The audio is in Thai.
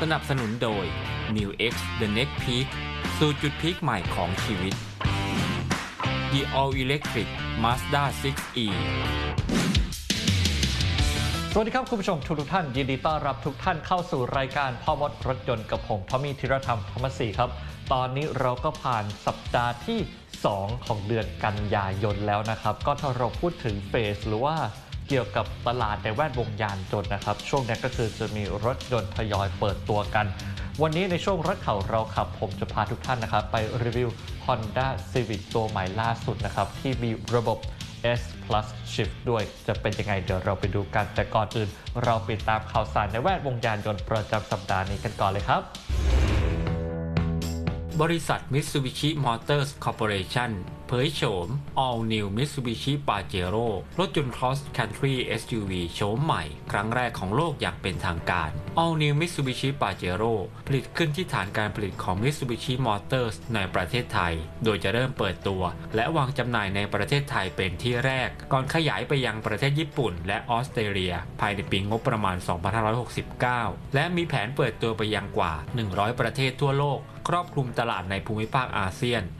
สนับสนุนโดย New X The Next Peak สู่จุดพีคใหม่ของชีวิต The All Electric Mazda 6e สวัสดีครับคุณผู้ชมทุกท่านยินดีต้อนรับทุกท่านเข้าสู่รายการพ่อมดรถยนต์กับผมทอมมี่ธีรธรรมธรรมศรีครับตอนนี้เราก็ผ่านสัปดาห์ที่2ของเดือนกันยายนแล้วนะครับก็ถ้าเราพูดถึงเฟสหรือว่าเกี่ยวกับตลาดในแวดวงยานยนต์นะครับช่วงนี้ก็คือจะมีรถยนต์ทยอยเปิดตัวกันวันนี้ในช่วงรถข่าวเราขับผมจะพาทุกท่านนะครับไปรีวิว Honda Civic ตัวใหม่ล่าสุดนะครับที่มีระบบ S Plus Shift ด้วยจะเป็นยังไงเดี๋ยวเราไปดูกันแต่ก่อนอื่นเราไปตามข่าวสารในแวดวงยานยนต์ประจำสัปดาห์นี้กันก่อนเลยครับบริษัท Mitsubishi Motors Corporation เผยโฉม All New Mitsubishi Pajero รถยนต์ Cross Country SUV โฉมใหม่ครั้งแรกของโลกอย่างเป็นทางการ All New Mitsubishi Pajero ผลิตขึ้นที่ฐานการผลิตของ Mitsubishi Motors ในประเทศไทยโดยจะเริ่มเปิดตัวและวางจำหน่ายในประเทศไทยเป็นที่แรกก่อนขยายไปยังประเทศญี่ปุ่นและออสเตรเลียภายในปีงบประมาณ 2569 และมีแผนเปิดตัวไปยังกว่า 100 ประเทศทั่วโลกครอบคลุมตลาดในภูมิภาคอาเซียน